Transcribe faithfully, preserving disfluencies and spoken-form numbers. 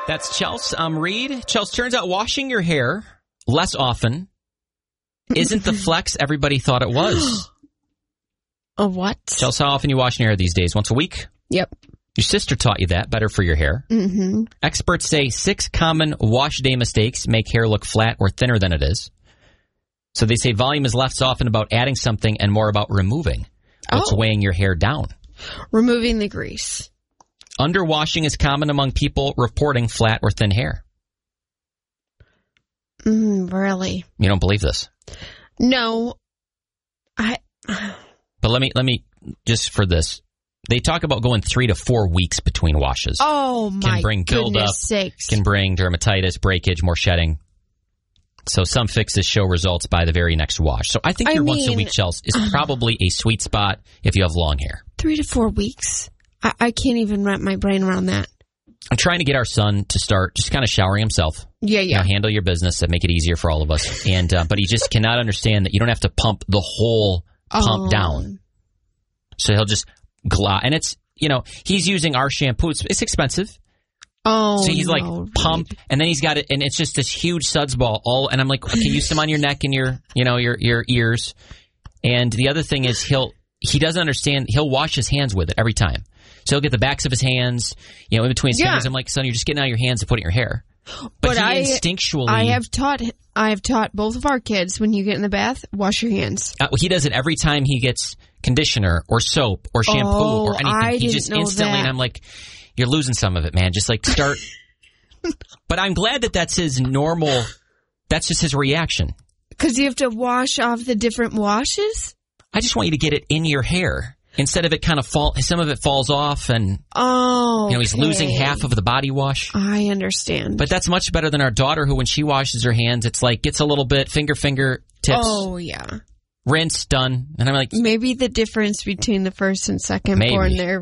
That's Chelsea. I'm Reed. Chelsea, turns out washing your hair less often isn't the flex everybody thought it was. A what? Chelsea, how often you wash your hair these days? Once a week? Yep. Your sister taught you that. Better for your hair. Mm-hmm. Experts say six common wash day mistakes make hair look flat or thinner than it is. So they say volume is less often about adding something and more about removing what's Oh. weighing your hair down. Removing the grease. Underwashing is common among people reporting flat or thin hair. Mm, really? You don't believe this? No. I. But let me let me just for this. They talk about going three to four weeks between washes. Oh my Can bring buildup, goodness sakes. can bring dermatitis, breakage, more shedding. So some fixes show results by the very next wash. So I think I your once a mean, week, Chelsea, is probably a sweet spot if you have long hair. Three to four weeks. I, I can't even wrap my brain around that. I'm trying to get our son to start just kind of showering himself. Yeah, You yeah. know, handle your business and make it easier for all of us. And uh, but he just cannot understand that you don't have to pump the whole pump Oh. down. So he'll just glide, and it's you know he's using our shampoo. It's, it's expensive. Oh, So he's like no, pump, Reed. and then he's got it, and it's just this huge suds ball. All, and I'm like, okay, use some on your neck and your, you know, your your ears. And the other thing is he'll he doesn't understand. He'll wash his hands with it every time. So he'll get the backs of his hands, you know, in between his Yeah. fingers. I'm like, son, you're just getting out of your hands and putting it in your hair. But, But he I- instinctually, I have taught I have taught both of our kids when you get in the bath, wash your hands. uh, he does it every time he gets conditioner or soap or shampoo Oh, or anything. I he didn't just know instantly, that. and I'm like, you're losing some of it, man. Just like start. But I'm glad that that's his normal. That's just his reaction. Because you have to wash off the different washes? I just want you to get it in your hair instead of it kind of fall. Some of it falls off, and Oh, you know he's losing okay. half of the body wash. I understand. But that's much better than our daughter, who when she washes her hands, it's like gets a little bit finger, finger tips, Oh, yeah. rinse, done. And I'm like, Maybe the difference between the first and second Maybe. born there